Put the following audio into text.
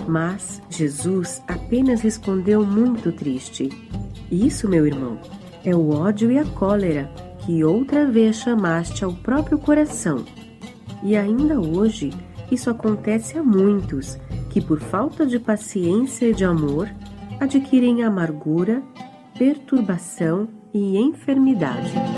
Mas Jesus apenas respondeu muito triste: Isso, meu irmão, é o ódio e a cólera que outra vez chamaste ao próprio coração. E ainda hoje, isso acontece a muitos que, por falta de paciência e de amor, adquirem amargura, perturbação e enfermidade.